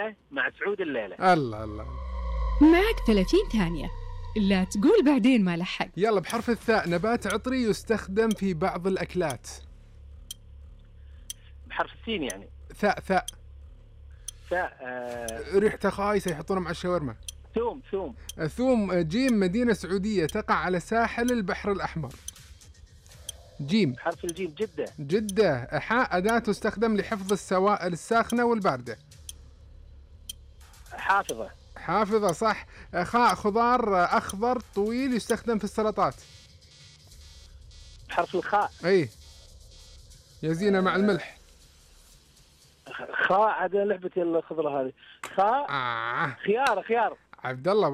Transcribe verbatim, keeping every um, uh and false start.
الليلة مع سعود الليلة. الله الله. معك ثلاثين ثانية، لا تقول بعدين ما لحق. يلا بحرف الثاء، نبات عطري يستخدم في بعض الأكلات. بحرف السين يعني. ثاء ثاء. ثاء. آه ريحته خايسة يحطونه مع الشاورما. ثوم ثوم. ثوم. جيم، مدينة سعودية تقع على ساحل البحر الأحمر. جيم. حرف الجيم. جدة. جدة. حاء، أداة تستخدم لحفظ السوائل الساخنة والباردة. حافظة. حافظة صح. خاء، خضار أخضر طويل يستخدم في السلطات. حرف الخاء. أي يزينة مع الملح. خاء، عاد لعبة الخضرة هذه. خاء. آه. خيار خيار. عبد الله